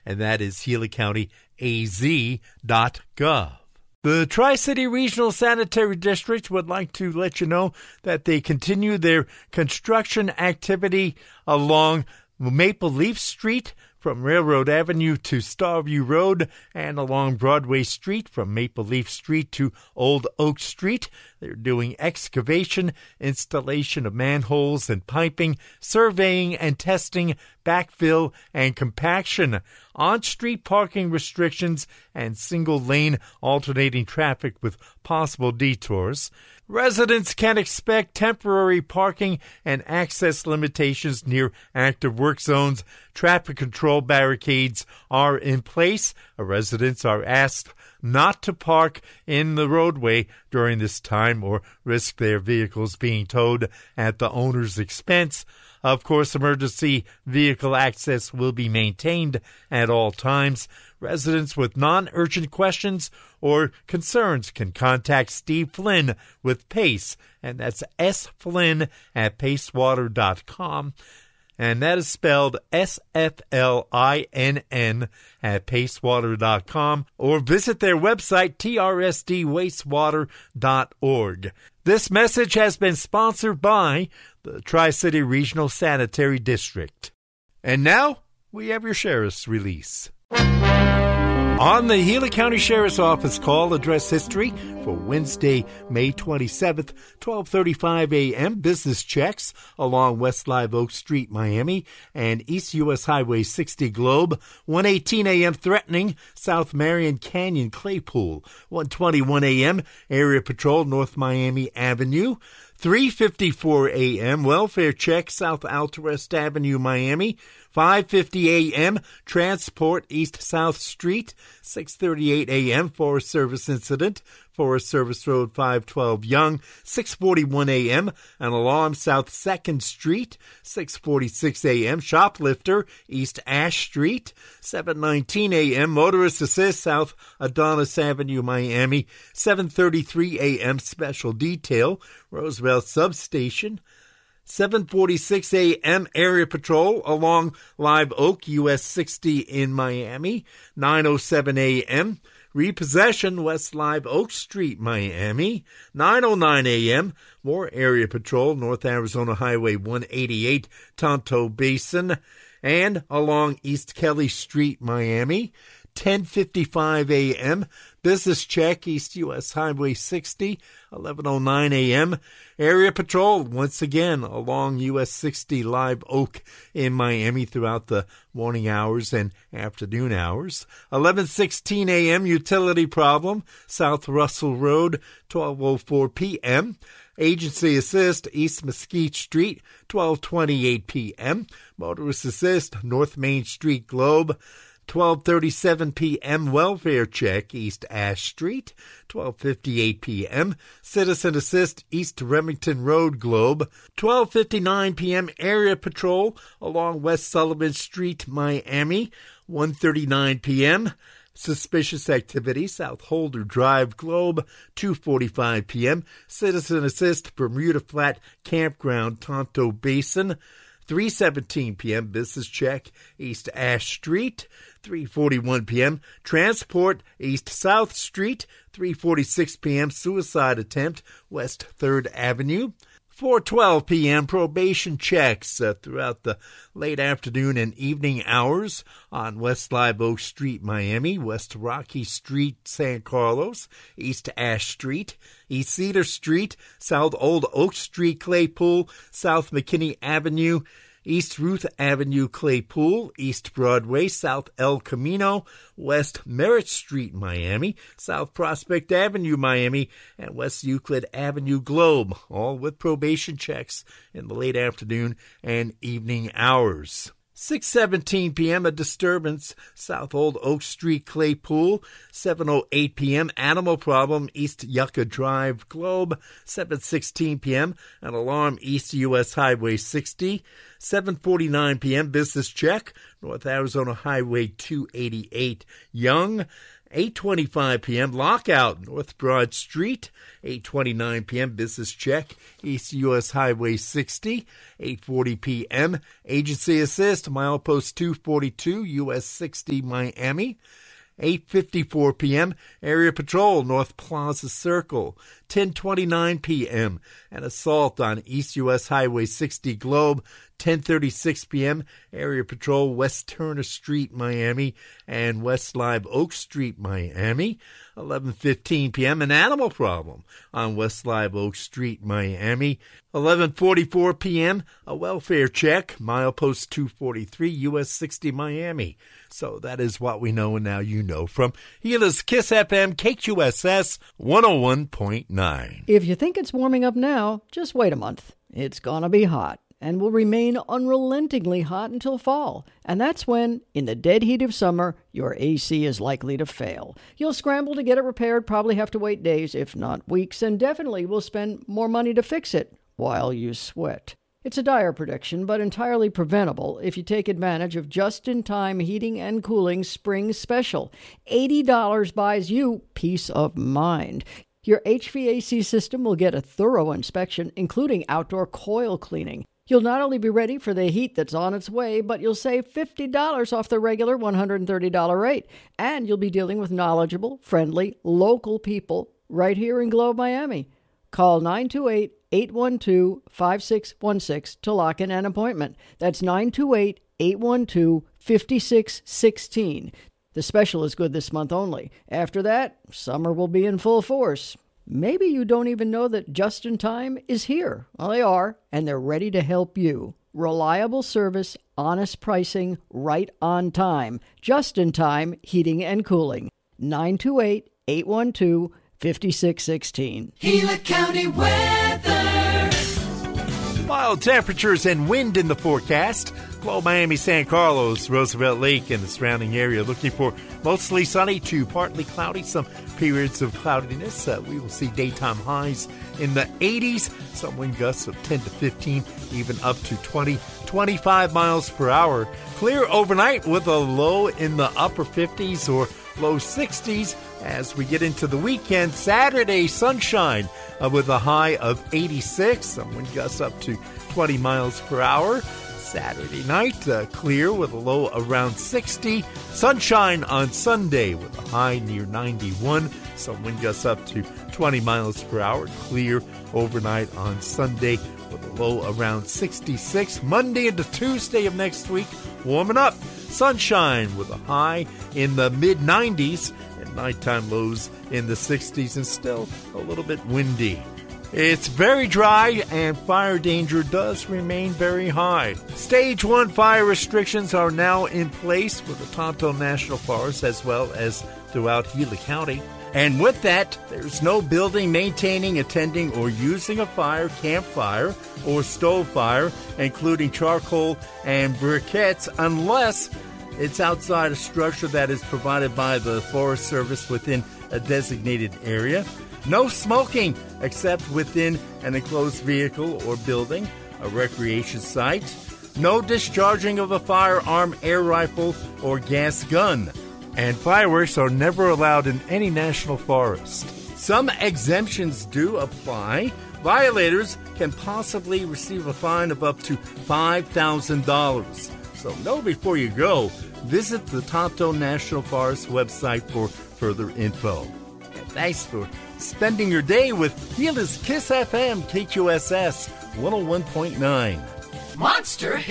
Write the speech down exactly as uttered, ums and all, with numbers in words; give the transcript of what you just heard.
and that is Gila County A Z dot gov. The Tri-City Regional Sanitary District would like to let you know that they continue their construction activity along Maple Leaf Street from Railroad Avenue to Starview Road and along Broadway Street from Maple Leaf Street to Old Oak Street. They're doing excavation, installation of manholes and piping, surveying and testing, backfill and compaction, on-street parking restrictions, and single-lane alternating traffic with possible detours. Residents can expect temporary parking and access limitations near active work zones. Traffic control barricades are in place. Residents are asked not to park in the roadway during this time or risk their vehicles being towed at the owner's expense. Of course, emergency vehicle access will be maintained at all times. Residents with non-urgent questions or concerns can contact Steve Flynn with PACE, and that's S. Flynn at pacewater dot com. And that is spelled S F L I N N at pacewater dot com, or visit their website, T R S D wastewater dot org. This message has been sponsored by the Tri-City Regional Sanitary District. And now, we have your Sheriff's Release. On the Gila County Sheriff's Office call address history for Wednesday, May twenty-seventh, twelve thirty-five a.m., business checks along West Live Oak Street, Miami, and East U S Highway sixty Globe. one eighteen a.m. threatening South Marion Canyon Claypool. one twenty-one a.m. Area Patrol North Miami Avenue. three fifty-four a.m. welfare check South Altarest Avenue, Miami. five fifty a.m. transport East South Street. six thirty-eight a.m. Forest Service incident, Forest Service Road five twelve Young. six forty-one a.m. an alarm South second Street. six forty-six a.m. shoplifter East Ash Street. seven nineteen a.m. motorist assist South Adonis Avenue, Miami. seven thirty-three a.m. special detail Roosevelt Substation. seven forty-six a.m. area patrol along Live Oak U S sixty in Miami. nine oh seven a.m. repossession West Live Oak Street, Miami. nine oh nine a.m. more area patrol North Arizona Highway one eighty-eight, Tonto Basin, and along East Kelly Street, Miami. ten fifty-five a.m. business check East U S Highway sixty. eleven oh nine a.m. area patrol once again along U S sixty Live Oak in Miami throughout the morning hours and afternoon hours. eleven sixteen a.m. utility problem South Russell Road. twelve oh four p.m. agency assist East Mesquite Street. twelve twenty-eight p.m. motorist assist North Main Street Globe. twelve thirty-seven p.m. welfare check East Ash Street. twelve fifty-eight p.m. citizen assist East Remington Road Globe. twelve fifty-nine p.m. area patrol along West Sullivan Street, Miami. one thirty-nine p.m. suspicious activity South Holder Drive Globe. two forty-five p.m. citizen assist Bermuda Flat Campground, Tonto Basin. three seventeen p.m. business check East Ash Street. three forty-one p.m. transport East South Street. three forty-six p.m. suicide attempt West third Avenue. four twelve p.m. probation checks uh, throughout the late afternoon and evening hours on West Live Oak Street, Miami, West Rocky Street, San Carlos, East Ash Street, East Cedar Street, South Old Oak Street, Claypool, South McKinney Avenue, East Ruth Avenue, Claypool, East Broadway, South El Camino, West Merritt Street, Miami, South Prospect Avenue, Miami, and West Euclid Avenue, Globe, all with probation checks in the late afternoon and evening hours. six seventeen p.m. a disturbance South Old Oak Street, Claypool. seven oh eight p.m. animal problem East Yucca Drive, Globe. seven sixteen p.m. an alarm East U S Highway sixty. seven forty-nine p.m. business check North Arizona Highway two eighty-eight, Young. eight twenty-five p.m. Lockout, North Broad Street. eight twenty-nine p.m. Business Check, East U S Highway sixty. eight forty p.m. Agency Assist, Milepost two forty-two, U S sixty, Miami. eight fifty-four p.m. Area Patrol, North Plaza Circle. ten twenty-nine p.m. An assault on East U S Highway sixty Globe. ten thirty-six p.m. Area Patrol, West Turner Street, Miami, and West Live Oak Street, Miami. eleven fifteen p.m. An animal problem on West Live Oak Street, Miami. eleven forty-four p.m. A welfare check, Milepost two forty-three, U S sixty, Miami. So that is what we know, and now you know from Gila's Kiss F M, K Q S S one oh one point nine. If you think it's warming up now, just wait a month. It's gonna be hot and will remain unrelentingly hot until fall. And that's when, in the dead heat of summer, your A C is likely to fail. You'll scramble to get it repaired, probably have to wait days, if not weeks, and definitely will spend more money to fix it while you sweat. It's a dire prediction, but entirely preventable if you take advantage of just-in-time heating and cooling spring special. eighty dollars buys you peace of mind. Your H V A C system will get a thorough inspection, including outdoor coil cleaning. You'll not only be ready for the heat that's on its way, but you'll save fifty dollars off the regular one hundred thirty dollars rate. And you'll be dealing with knowledgeable, friendly, local people right here in Globe, Miami. Call nine two eight, eight one two, five six one six to lock in an appointment. That's nine two eight, eight one two, five six one six. The special is good this month only. After that, summer will be in full force. Maybe you don't even know that Just in Time is here. Well, they are, and they're ready to help you. Reliable service, honest pricing, right on time. Just in Time Heating and Cooling. nine two eight, eight one two, five six one six. Gila County weather. Mild temperatures and wind in the forecast. Globe, Miami, San Carlos, Roosevelt Lake, and the surrounding area looking for mostly sunny to partly cloudy. Some periods of cloudiness. Uh, we will see daytime highs in the eighties. Some wind gusts of ten to fifteen, even up to twenty, twenty-five miles per hour. Clear overnight with a low in the upper fifties or low sixties. As we get into the weekend, Saturday sunshine uh, with a high of eighty-six. Some wind gusts up to twenty miles per hour. Saturday night, uh, clear with a low around sixty. Sunshine on Sunday with a high near ninety-one. Some wind gusts up to twenty miles per hour. Clear overnight on Sunday with a low around sixty-six. Monday into Tuesday of next week, warming up. Sunshine with a high in the mid nineties and nighttime lows in the sixties and still a little bit windy. It's very dry and fire danger does remain very high. Stage one fire restrictions are now in place for the Tonto National Forest as well as throughout Gila County. And with that, there's no building, maintaining, attending, or using a fire, campfire, or stove fire, including charcoal and briquettes, unless it's outside a structure that is provided by the Forest Service within a designated area. No smoking except within an enclosed vehicle or building, a recreation site. No discharging of a firearm, air rifle, or gas gun. And fireworks are never allowed in any national forest. Some exemptions do apply. Violators can possibly receive a fine of up to five thousand dollars. So know before you go. Visit the Tonto National Forest website for further info. And thanks for spending your day with Gila's Kiss F M, K Q S S one oh one point nine. Monster